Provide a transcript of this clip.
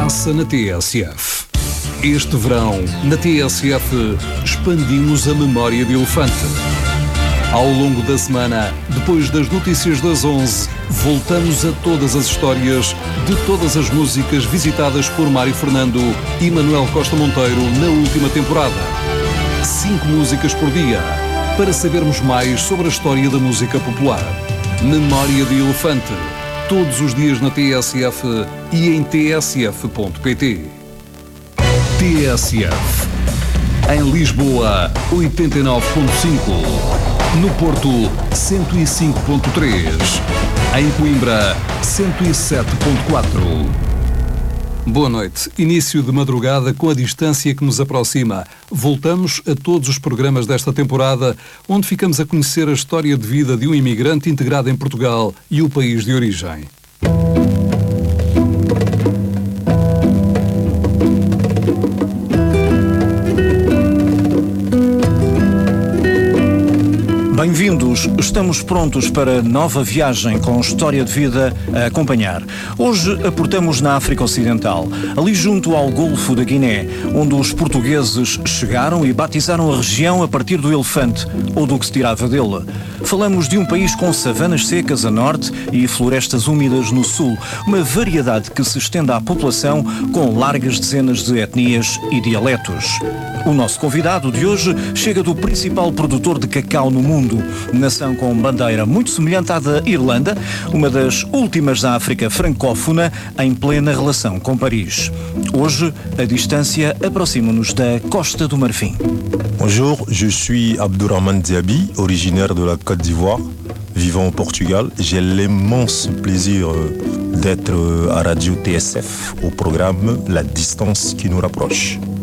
passa na TSF. Este verão, na TSF, expandimos a memória de elefante. Ao longo da semana, depois das notícias das 11, voltamos a todas as histórias de todas as músicas visitadas por Mário Fernando e Manuel Costa Monteiro na última temporada. 5 músicas por dia, para sabermos mais sobre a história da música popular. Memória de Elefante, todos os dias na TSF e em tsf.pt. TSF. Em Lisboa, 89.5. No Porto, 105.3. Em Coimbra, 107.4. Boa noite. Início de madrugada com a distância que nos aproxima. Voltamos a todos os programas desta temporada, onde ficamos a conhecer a história de vida de um imigrante integrado em Portugal e o país de origem. Bem-vindos, estamos prontos para nova viagem com história de vida a acompanhar. Hoje aportamos na África Ocidental, ali junto ao Golfo da Guiné, onde os portugueses chegaram e batizaram a região a partir do elefante, ou do que se tirava dele. Falamos de um país com savanas secas a norte e florestas úmidas no sul, uma variedade que se estende à população com largas dezenas de etnias e dialetos. O nosso convidado de hoje chega do principal produtor de cacau no mundo, nação com bandeira muito semelhante à da Irlanda, uma das últimas da África francófona em plena relação com Paris. Hoje, a distância aproxima-nos da Costa do Marfim. Bonjour, je suis Abdourahmane Diaby, originaire de la Côte d'Ivoire, vivant au Portugal. J'ai l'immense plaisir d'être à Radio TSF au programme La Distance qui nous rapproche.